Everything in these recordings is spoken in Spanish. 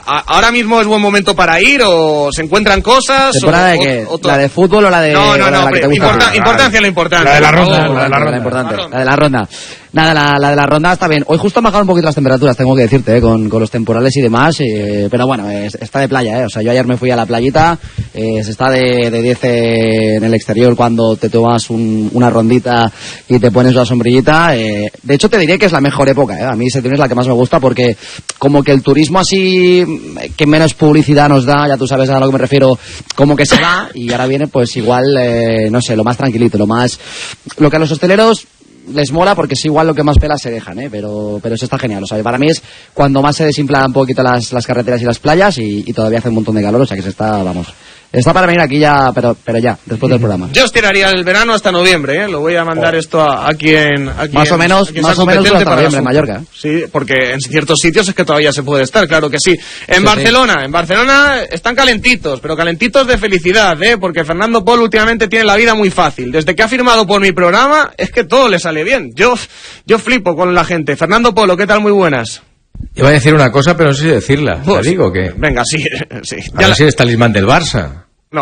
¿ahora mismo es buen momento para ir o se encuentran cosas? ¿Temporada de qué? ¿La de fútbol o la de...? No, la que te gusta? Importancia. La de la ronda. La de la ronda. Nada, la de la ronda está bien. Hoy justo han bajado un poquito las temperaturas, tengo que decirte, con los temporales y demás, pero bueno, está de playa, o sea, yo ayer me fui a la playita, se está de 10 en el exterior cuando te tomas una rondita y te pones la sombrillita. De hecho, te diré que es la mejor época, a mí septiembre es la que más me gusta porque como que el turismo así, que menos publicidad nos da, ya tú sabes a lo que me refiero, como que se va y ahora viene pues igual, no sé, lo más tranquilito, lo que a los hosteleros les mola porque es igual lo que más pelas se dejan, pero eso está genial, o sea, para mí es cuando más se desinflan un poquito las carreteras y las playas y todavía hace un montón de calor, o sea que está para venir aquí ya, pero ya, después del programa. Yo estiraría el verano hasta noviembre, lo voy a mandar esto a quien más o menos hasta noviembre en Mallorca. Sí, porque en ciertos sitios es que todavía se puede estar, claro que sí. En Barcelona están calentitos, pero calentitos de felicidad, porque Fernando Polo últimamente tiene la vida muy fácil. Desde que ha firmado por mi programa es que todo le sale bien. Yo flipo con la gente. Fernando Polo, ¿qué tal? Muy buenas. Iba a decir una cosa, pero no sé si decirla. Pues, ¿te digo que? Venga, sí. A ver si eres talismán del Barça. No.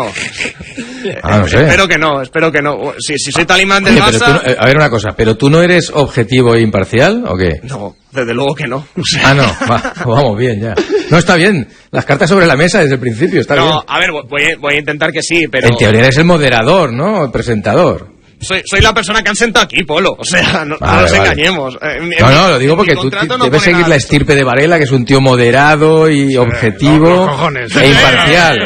No sé. Espero que no. Si soy talismán del Barça... Pero tú, a ver una cosa, ¿pero tú no eres objetivo e imparcial o qué? No, desde luego que no. No, vamos bien ya. No, está bien. Las cartas sobre la mesa desde el principio, está bien. No, a ver, voy a intentar que sí, pero... En teoría eres el moderador, ¿no? El presentador. Soy la persona que han sentado aquí, Polo. O sea, no nos engañemos. No, lo digo porque tú debes seguir la estirpe de Varela, que es un tío moderado y objetivo e imparcial.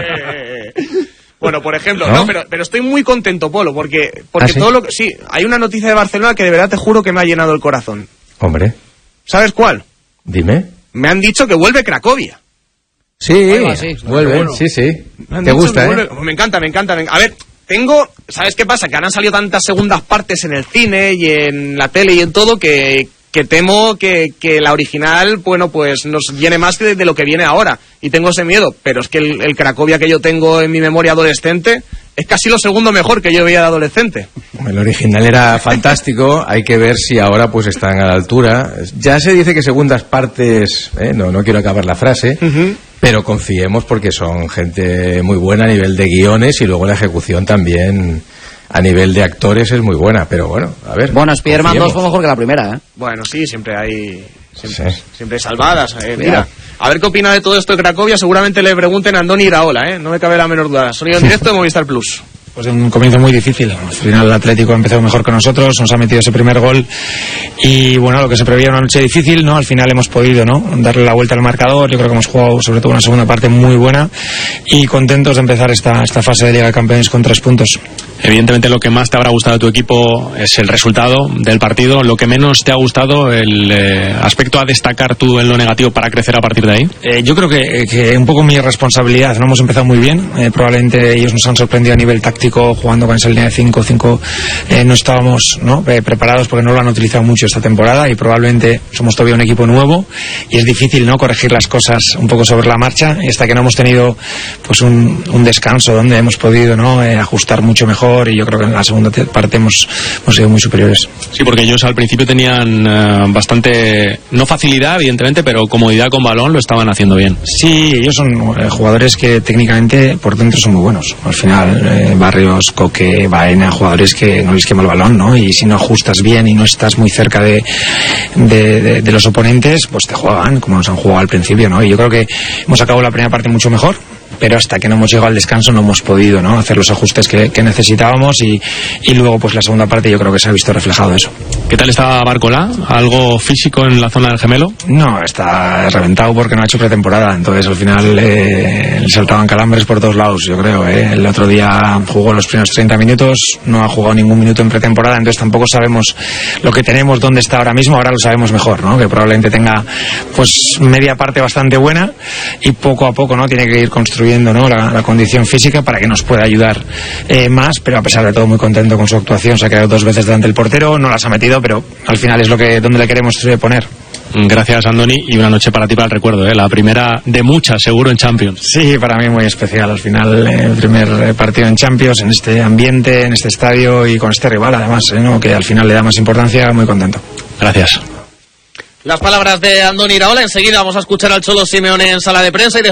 Bueno, por ejemplo, ¿no? Pero estoy muy contento, Polo, porque ¿sí? Sí, hay una noticia de Barcelona que de verdad te juro que me ha llenado el corazón. Hombre. ¿Sabes cuál? Dime. Me han dicho que vuelve Cracovia. Sí, vuelve, bueno. Sí. Te gusta, Me encanta. A ver, ¿sabes qué pasa? Que ahora han salido tantas segundas partes en el cine y en la tele y en todo que temo que la original, bueno, pues nos viene más de lo que viene ahora. Y tengo ese miedo. Pero es que el Cracovia que yo tengo en mi memoria adolescente es casi lo segundo mejor que yo veía de adolescente. El original era fantástico. Hay que ver si ahora pues están a la altura. Ya se dice que segundas partes, no quiero acabar la frase, pero confiemos porque son gente muy buena a nivel de guiones y luego la ejecución también a nivel de actores es muy buena, pero bueno, a ver. Bueno, Spider-Man 2 fue mejor que la primera, Bueno, sí, siempre hay salvadas. Mira, a ver qué opina de todo esto de Cracovia. Seguramente le pregunten a Andoni Iraola, no me cabe la menor duda. Sonido en directo de Movistar Plus. Pues un comienzo muy difícil. Al final el Atlético ha empezado mejor que nosotros, nos ha metido ese primer gol y bueno, lo que se preveía una noche difícil, ¿no? Al final hemos podido, ¿no? Darle la vuelta al marcador. Yo creo que hemos jugado sobre todo una segunda parte muy buena y contentos de empezar esta fase de Liga de Campeones con 3 puntos. Evidentemente lo que más te habrá gustado de tu equipo es el resultado del partido. Lo que menos te ha gustado, el aspecto a destacar tú en lo negativo para crecer a partir de ahí. Yo creo que un poco mi responsabilidad. No hemos empezado muy bien. Probablemente ellos nos han sorprendido a nivel táctico jugando con esa línea de 5. No estábamos preparados porque no lo han utilizado mucho esta temporada y probablemente somos todavía un equipo nuevo y es difícil, ¿no? Corregir las cosas un poco sobre la marcha y hasta que no hemos tenido pues un descanso donde hemos podido, ¿no? Ajustar mucho mejor y yo creo que en la segunda parte hemos sido muy superiores. Sí, porque ellos al principio tenían bastante, no facilidad evidentemente, pero comodidad con balón, lo estaban haciendo bien. Sí, ellos son jugadores que técnicamente por dentro son muy buenos. Al final Barrios, Coque, Baena, jugadores que no les quema el balón, ¿no? Y si no ajustas bien y no estás muy cerca de los oponentes, pues te juegan como nos han jugado al principio, ¿no? Y yo creo que hemos acabado la primera parte mucho mejor, pero hasta que no hemos llegado al descanso no hemos podido, ¿no? Hacer los ajustes que necesitábamos y luego pues la segunda parte yo creo que se ha visto reflejado eso. ¿Qué tal está Barcola? ¿Algo físico en la zona del gemelo? No, está reventado porque no ha hecho pretemporada, entonces al final le saltaban calambres por todos lados, yo creo, El otro día jugó los primeros 30 minutos, no ha jugado ningún minuto en pretemporada, entonces tampoco sabemos lo que tenemos, dónde está ahora mismo, ahora lo sabemos mejor, ¿no? Que probablemente tenga pues media parte bastante buena y poco a poco, ¿no? Tiene que ir construyendo, ¿no? la condición física para que nos pueda ayudar más, pero a pesar de todo muy contento con su actuación. Se ha quedado 2 veces delante del portero, no las ha metido, pero al final es donde le queremos poner. Gracias, Andoni, y una noche para ti para el recuerdo, la primera de muchas seguro en Champions. Sí, para mí muy especial, al final el primer partido en Champions, en este ambiente, en este estadio y con este rival además, ¿no? Que al final le da más importancia, muy contento. Gracias. Las palabras de Andoni Iraola. Enseguida vamos a escuchar al Cholo Simeone en sala de prensa y